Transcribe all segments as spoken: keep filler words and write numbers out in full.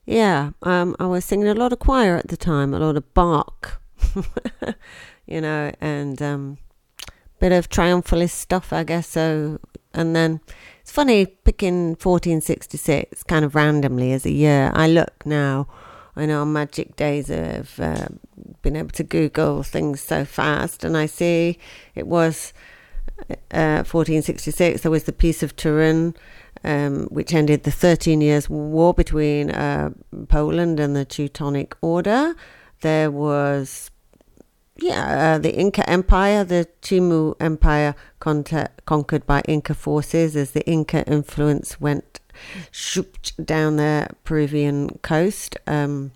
yeah, um, I was singing a lot of choir at the time, a lot of Bach, you know, and um, bit of triumphalist stuff, I guess. So, and then it's funny picking fourteen sixty-six kind of randomly as a year. I look now, I know on magic days of uh, been able to Google things so fast, and I see it was uh, fourteen sixty-six. There was the Peace of Turin, um, which ended the thirteen years war between uh, Poland and the Teutonic Order. There was Yeah, uh, the Inca Empire, the Chimu Empire con- conquered by Inca forces as the Inca influence went shooped down the Peruvian coast. Um,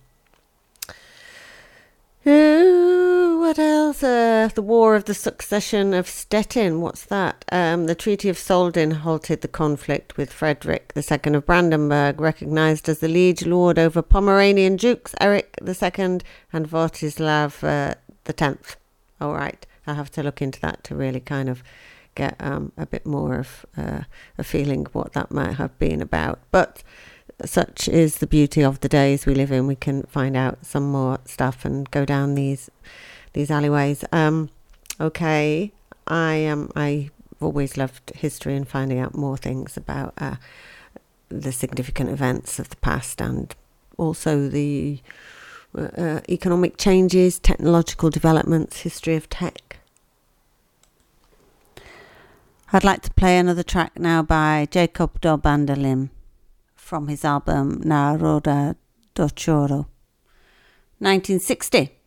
ooh, what else? Uh, the War of the Succession of Stettin. What's that? Um, the Treaty of Soldin halted the conflict with Frederick the Second of Brandenburg, recognised as the liege lord over Pomeranian dukes Eric the Second and Vortislav uh, the tenth. All right, I have to look into that to really kind of get um, a bit more of uh, a feeling of what that might have been about. But such is the beauty of the days we live in. We can find out some more stuff and go down these these alleyways. Um, okay, I um I've always loved history and finding out more things about uh, the significant events of the past, and also the Uh, economic changes, technological developments, history of tech. I'd like to play another track now by Jacob do Bandolim from his album Na Roda do Choro, nineteen sixty.